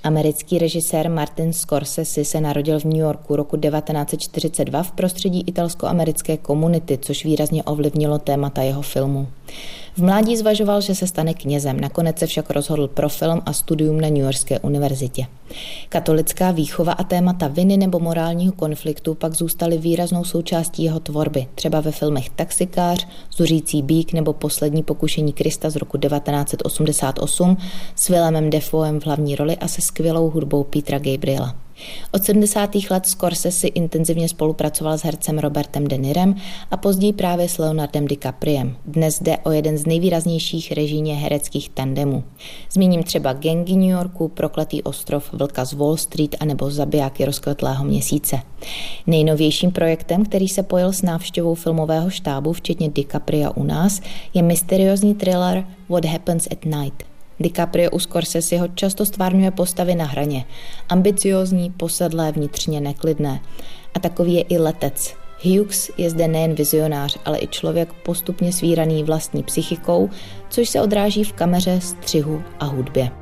Americký režisér Martin Scorsese se narodil v New Yorku roku 1942 v prostředí italsko-americké komunity, což výrazně ovlivnilo témata jeho filmu. V mládí zvažoval, že se stane knězem, nakonec se však rozhodl pro film a studium na New Yorkské univerzitě. Katolická výchova a témata viny nebo morálního konfliktu pak zůstaly výraznou součástí jeho tvorby, třeba ve filmech Taxikář, Zuřící býk nebo Poslední pokušení Krista z roku 1988 s Willemem Dafoem v hlavní roli a se skvělou hudbou Petera Gabriela. Od 70. let Scorsese intenzivně spolupracoval s hercem Robertem De Nirem a později právě s Leonardem DiCapriem. Dnes jde o jeden z nejvýraznějších režijně hereckých tandemů. Zmíním třeba Gangy New Yorku, Prokletý ostrov, Vlka z Wall Street anebo Zabijáky rozkvetlého měsíce. Nejnovějším projektem, který se pojil s návštěvou filmového štábu, včetně DiCapria u nás, je mysteriózní thriller What Happens at Night. DiCaprio u Scorseseho často stvárňuje postavy na hraně. Ambiciózní, posedlé, vnitřně neklidné. A takový je i Letec. Hughes je zde nejen vizionář, ale i člověk postupně svíraný vlastní psychikou, což se odráží v kameře, střihu a hudbě.